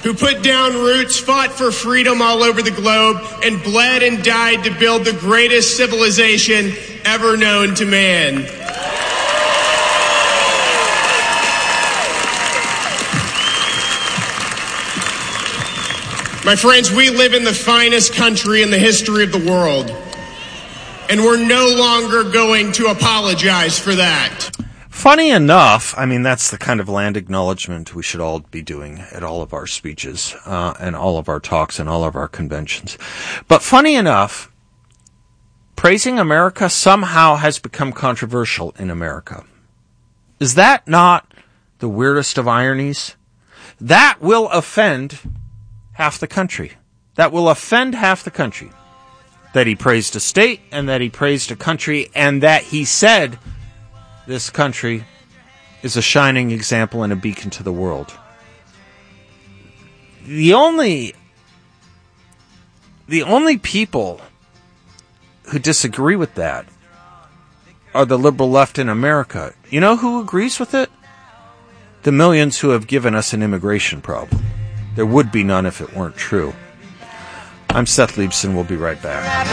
who put down roots, fought for freedom all over the globe, and bled and died to build the greatest civilization ever known to man. My friends, we live in the finest country in the history of the world, and we're no longer going to apologize for that. Funny enough, I mean, that's the kind of land acknowledgement we should all be doing at all of our speeches and all of our talks and all of our conventions. But funny enough, praising America somehow has become controversial in America. Is that not the weirdest of ironies? That will offend half the country. That will offend half the country. That he praised a state and that he praised a country and that he said this country is a shining example and a beacon to the world. The only people who disagree with that are the liberal left in America. You know who agrees with it? The millions who have given us an immigration problem. There would be none if it weren't true. I'm Seth Leibson. We'll be right back.